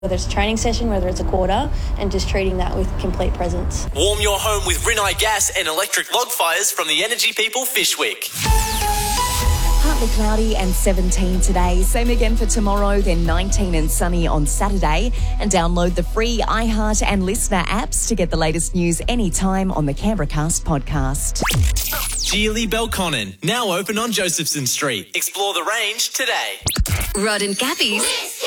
whether it's a training session, whether it's a quarter, and just treating that with complete presence. Warm your home with Rinnai gas and electric log fires from the Energy People Fishwick. Partly cloudy and 17 today. Same again for tomorrow, then 19 and sunny on Saturday. And download the free iHeart and Listener apps to get the latest news anytime on the Canberracast podcast. Geely Belconnen, now open on Josephson Street. Explore the range today. Rod and Gabby's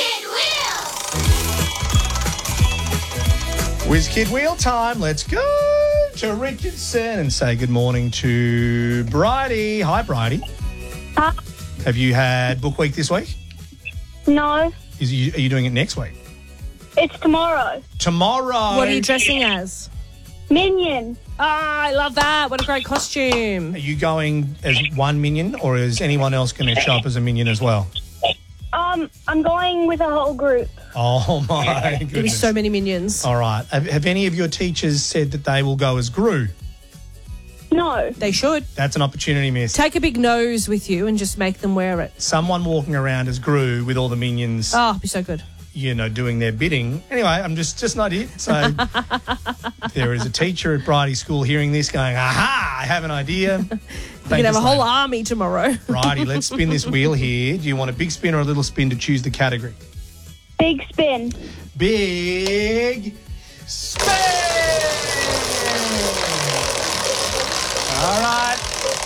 Whiz Kid Wheel time. Let's go to Richardson and say good morning to Bridie. Hi, Bridie. Hi. Have you had book week this week? No, Are you doing it next week? it's tomorrow. Tomorrow. What are you dressing as? Minion. Ah, I love that. What a great costume. Are you going as one minion, or is anyone else going to show up as a minion as well? I'm going with a whole group. Oh, my There'll be goodness. so many minions. All right. Have any of your teachers said that they will go as Gru? No. They should. That's an opportunity missed. Take a big nose with you and just make them wear it. Someone walking around as Gru with all the minions, Oh, it'd be so good. doing their bidding. Anyway, I'm just not it. So there is a teacher at Bridie School hearing this going, aha, I have an idea. You can have a whole army tomorrow. Bridie, let's spin this wheel here. Do you want a big spin or a little spin to choose the category? Big spin. Big spin! All right.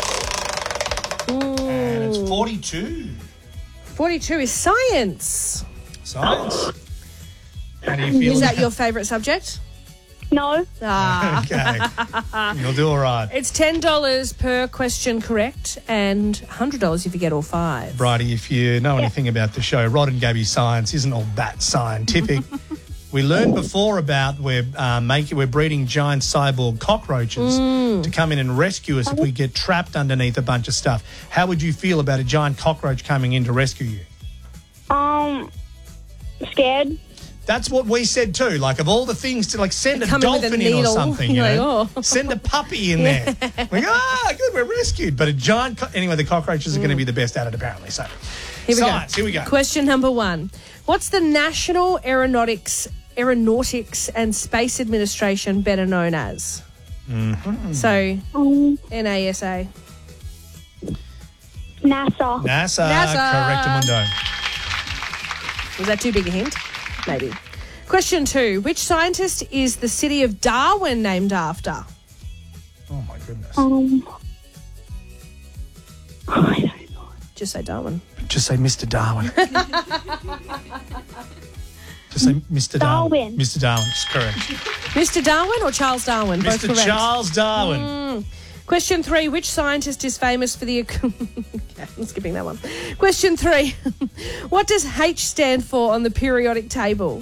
And it's 42. 42 is science. Science. How do you feel? Is that your favourite subject? No. Ah. Okay. You'll do all right. It's $10 per question correct and $100 if you get all five. Bridie, if you know anything about the show, Rod and Gabby Science isn't all that scientific. We learned before about we're breeding giant cyborg cockroaches to come in and rescue us if we get trapped underneath a bunch of stuff. How would you feel about a giant cockroach coming in to rescue you? Scared. That's what we said too. Like, of all the things to, like, send a Come in with a dolphin in or needle. something, you You're know? like, oh. Send a puppy in there. Like, good, we're rescued. But a giant... Anyway, the cockroaches are going to be the best at it, apparently. So, Here we science, go. here we go. Question number 1. What's the National Aeronautics and Space Administration better known as? Mm-hmm. So, NASA. NASA. NASA. Correctamundo. Was that too big a hint? Maybe. Question 2. Which scientist is the city of Darwin named after? Oh, my goodness. I don't know. Just say Darwin. Just say Mr. Darwin. Just say Mr. Darwin. Darwin. Mr. Darwin, it's correct. Mr. Darwin or Charles Darwin? Both Mr. correct. Charles Darwin. Question 3. Which scientist is famous for the... Okay, I'm skipping that one. Question 3. What does H stand for on the periodic table?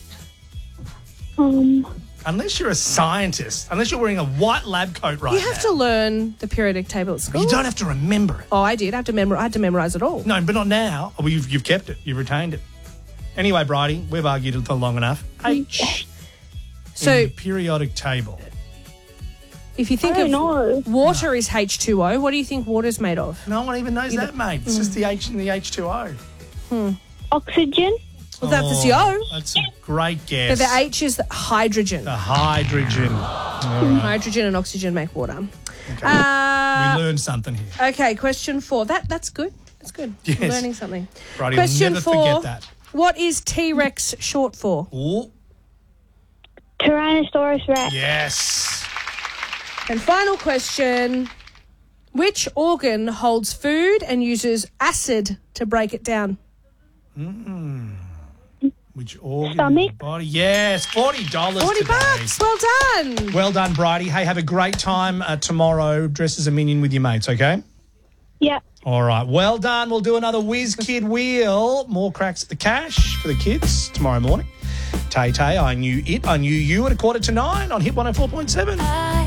Unless you're a scientist, unless you're wearing a white lab coat right You have to learn the periodic table at school. You don't have to remember it. Oh, I did. I had to memorize it all. No, but not now. Oh, well, you've kept it. You've retained it. Anyway, Bridie, we've argued it for long enough. H So, in the periodic table. if you think I of don't know. water is H2O, what do you think water's made of? No one even knows that, mate. It's just the H and the H2O. Oxygen. Well, that's the O. That's a great But guess. the H is the hydrogen. The hydrogen. Hydrogen and oxygen make water. We learned something here. Okay, question 4. That's good. That's good. Yes. Learning something. Bridie, Question will never 4. forget that. What is T-Rex short for? Oh, Tyrannosaurus Rex. yes. And final question. Which organ holds food and uses acid to break it down? Which organ? Stomach. Body? Yes, $40 $40. today. Well done. Well done, Bridie. Hey, have a great time tomorrow. Dress as a minion with your mates, okay? Yeah. All right. Well done. We'll do another Whiz Kid Wheel. More cracks at the cash for the kids tomorrow morning. Tay Tay, I knew it. I knew you at 8:45 on Hit 104.7.